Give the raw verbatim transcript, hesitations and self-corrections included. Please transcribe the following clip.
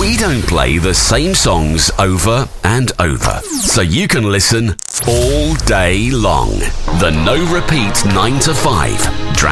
We don't play the same songs over and over, so you can listen all day long. The No Repeat nine to five Dragon